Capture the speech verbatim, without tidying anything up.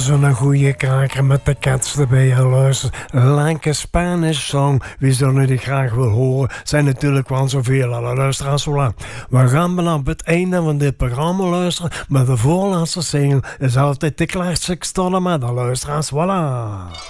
zo'n goede kraker met de cats erbij. Je luistert. Like Spanish song. Wie zo nu die graag wil horen, zijn natuurlijk wel zoveel. Alle luisteraars, voilà. We gaan bijna op het einde van dit programma luisteren. Maar de voorlaatste single is altijd de classic stonden met de luisteraars. Voilà.